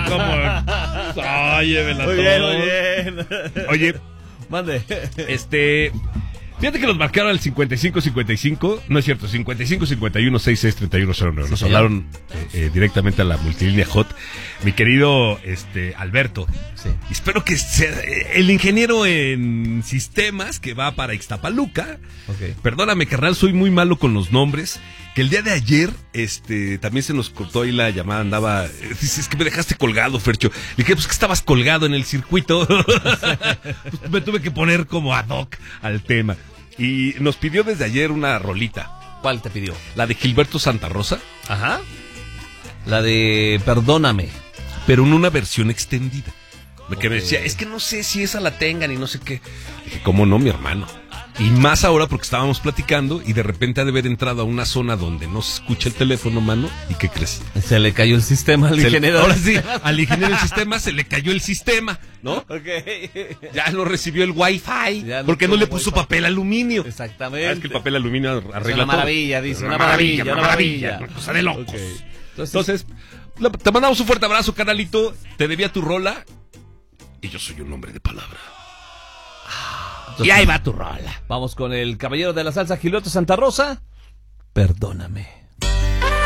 como... Oye, me la Muy bien. Oye, Mande. Fíjate que nos marcaron al 5555, no es cierto, 5551-663109. Nos hablaron directamente a la multilínea Hot. Mi querido Alberto. Sí. Espero que sea el ingeniero en sistemas que va para Ixtapaluca. Okay. Perdóname, carnal, soy muy malo con los nombres. Que el día de ayer, también se nos cortó ahí la llamada, andaba, es que me dejaste colgado, Fercho. Le dije, pues que estabas colgado en el circuito. Pues me tuve que poner como ad hoc al tema. Y nos pidió desde ayer una rolita. ¿Cuál te pidió? La de Gilberto Santa Rosa. Ajá. La de Perdóname. Pero en una versión extendida. Que me Ok. decía, es que no sé si esa la tengan y no sé qué. Dije, ¿cómo no, mi hermano? Y más ahora porque estábamos platicando y de repente ha de haber entrado a una zona donde no se escucha el teléfono, mano. ¿Y qué crees? Se le cayó el sistema al ingeniero. Ahora sí, al ingeniero del sistema se le cayó el sistema, ¿no? Ok. Ya no recibió el wifi Ya no porque no tuvo le puso wifi. papel aluminio. Exactamente. Es que el papel aluminio arregla Es una todo. maravilla, dice. Una maravilla. Una cosa de locos. Okay. Entonces, te mandamos un fuerte abrazo, canalito. Te debía tu rola. Y yo soy un hombre de palabra. Entonces, y ahí va tu rola. Vamos con el caballero de la salsa, Gilberto Santa Rosa. Perdóname.